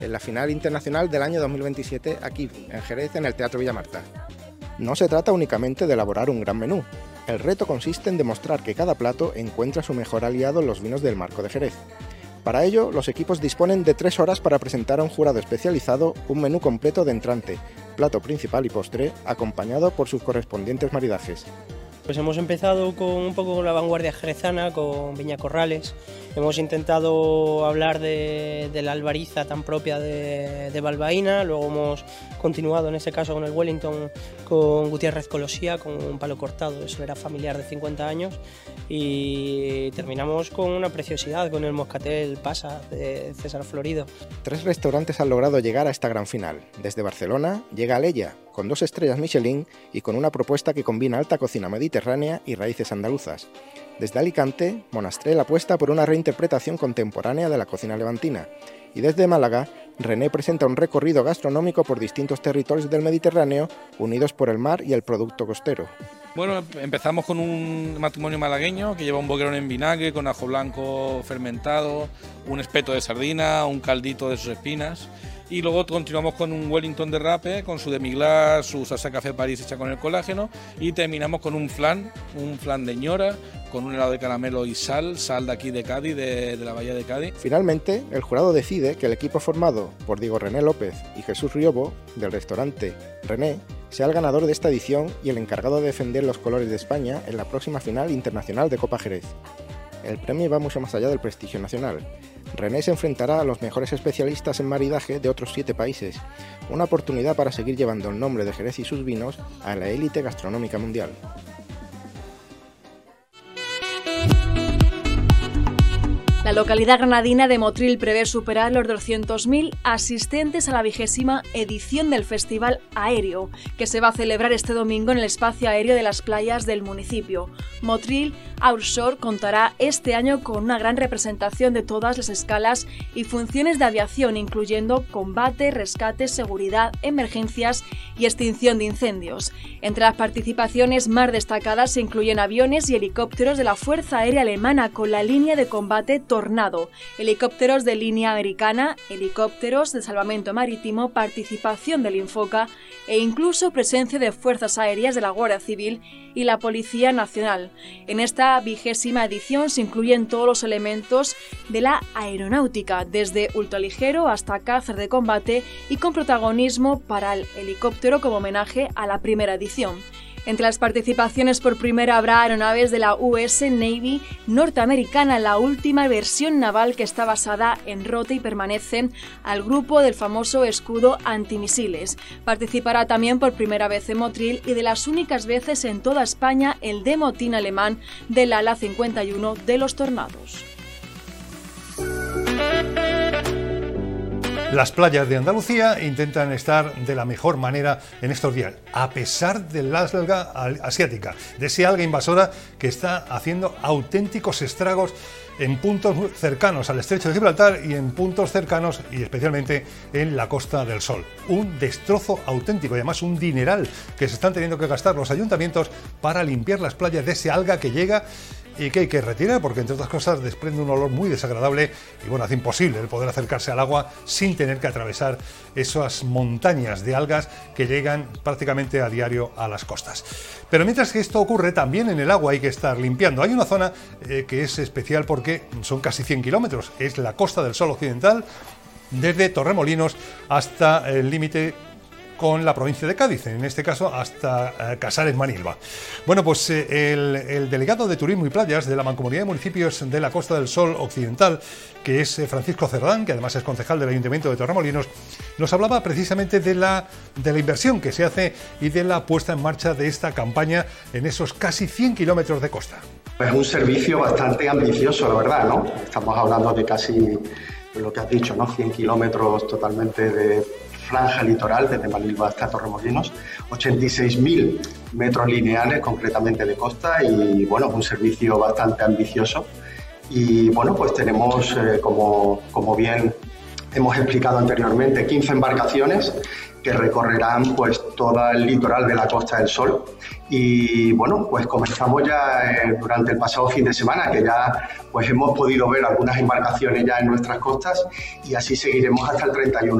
en la final internacional del año 2027 aquí, en Jerez, en el Teatro Villamarta. No se trata únicamente de elaborar un gran menú. El reto consiste en demostrar que cada plato encuentra su mejor aliado en los vinos del Marco de Jerez. Para ello, los equipos disponen de 3 horas para presentar a un jurado especializado un menú completo de entrante, plato principal y postre, acompañado por sus correspondientes maridajes. Pues hemos empezado con un poco con la vanguardia jerezana, con Viñacorrales. Hemos intentado hablar de la albariza tan propia de Balbaína, luego hemos continuado en este caso con el Wellington, con Gutiérrez Colosía, con un palo cortado, eso era familiar de 50 años, y terminamos con una preciosidad, con el Moscatel Pasa de César Florido. 3 restaurantes han logrado llegar a esta gran final. Desde Barcelona llega Aleya, con 2 estrellas Michelin y con una propuesta que combina alta cocina mediterránea y raíces andaluzas. Desde Alicante, Monastrell apuesta por una reinterpretación contemporánea de la cocina levantina. Y desde Málaga, René presenta un recorrido gastronómico por distintos territorios del Mediterráneo, unidos por el mar y el producto costero. Bueno, empezamos con un matrimonio malagueño que lleva un boquerón en vinagre con ajo blanco fermentado, un espeto de sardina, un caldito de sus espinas. Y luego continuamos con un Wellington de rape, con su demi-glace, su salsa café París hecha con el colágeno, y terminamos con un flan de ñora, con un helado de caramelo y sal de aquí de Cádiz, de la bahía de Cádiz. Finalmente, el jurado decide que el equipo formado por Diego René López y Jesús Riobo, del restaurante René, sea el ganador de esta edición y el encargado de defender los colores de España en la próxima final internacional de Copa Jerez. El premio va mucho más allá del prestigio nacional. René se enfrentará a los mejores especialistas en maridaje de otros 7 países, una oportunidad para seguir llevando el nombre de Jerez y sus vinos a la élite gastronómica mundial. La localidad granadina de Motril prevé superar los 200.000 asistentes a la 20ª edición del Festival Aéreo, que se va a celebrar este domingo en el espacio aéreo de las playas del municipio. Motril Outshore contará este año con una gran representación de todas las escalas y funciones de aviación, incluyendo combate, rescate, seguridad, emergencias y extinción de incendios. Entre las participaciones más destacadas se incluyen aviones y helicópteros de la Fuerza Aérea Alemana con la línea de combate Tornado, helicópteros de línea americana, helicópteros de salvamento marítimo, participación del Infoca e incluso presencia de fuerzas aéreas de la Guardia Civil y la Policía Nacional. En esta 20ª edición se incluyen todos los elementos de la aeronáutica, desde ultraligero hasta cazas de combate y con protagonismo para el helicóptero como homenaje a la primera edición. Entre las participaciones por primera habrá aeronaves de la US Navy norteamericana, la última versión naval que está basada en Rote y permanece al grupo del famoso escudo antimisiles. Participará también por primera vez en Motril y de las únicas veces en toda España el demotín alemán del ala 51 de los Tornados. Las playas de Andalucía intentan estar de la mejor manera en estos días, a pesar del alga asiática, de ese alga invasora que está haciendo auténticos estragos en puntos cercanos al Estrecho de Gibraltar y en puntos cercanos y especialmente en la Costa del Sol. Un destrozo auténtico y además un dineral que se están teniendo que gastar los ayuntamientos para limpiar las playas de ese alga que llega y que hay que retirar porque, entre otras cosas, desprende un olor muy desagradable y, bueno, hace imposible el poder acercarse al agua sin tener que atravesar esas montañas de algas que llegan prácticamente a diario a las costas. Pero mientras que esto ocurre, también en el agua hay que estar limpiando. Hay una zona que es especial porque son casi 100 kilómetros, es la Costa del Sol occidental, desde Torremolinos hasta el límite con la provincia de Cádiz, en este caso hasta Casares Manilva. Bueno, pues el delegado de Turismo y Playas de la Mancomunidad de Municipios de la Costa del Sol Occidental, que es Francisco Cerdán, que además es concejal del Ayuntamiento de Torremolinos, nos hablaba precisamente de la inversión que se hace y de la puesta en marcha de esta campaña en esos casi 100 kilómetros de costa. Es un servicio bastante ambicioso, la verdad, ¿no? Estamos hablando de casi, lo que has dicho, ¿no? 100 kilómetros totalmente de franja litoral, desde Manilva hasta Torremolinos, 86.000 metros lineales concretamente de costa y, bueno, un servicio bastante ambicioso. Y, bueno, pues tenemos, como bien hemos explicado anteriormente, 15 embarcaciones que recorrerán pues todo el litoral de la Costa del Sol. Y bueno, pues comenzamos ya durante el pasado fin de semana, que ya pues hemos podido ver algunas embarcaciones ya en nuestras costas, y así seguiremos hasta el 31